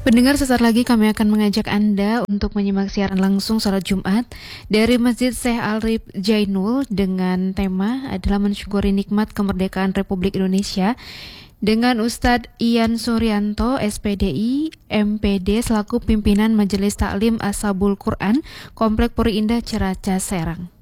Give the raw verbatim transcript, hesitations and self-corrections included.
Pendengar, sesaat lagi kami akan mengajak Anda untuk menyimak siaran langsung salat Jumat dari Masjid Syekh Arif Jainul dengan tema adalah mensyukuri nikmat kemerdekaan Republik Indonesia dengan Ustadz Ian Suryanto, S P D I, M P D selaku pimpinan Majelis Taklim Ashabul Quran, Komplek Puri Indah, Ciracas, Serang.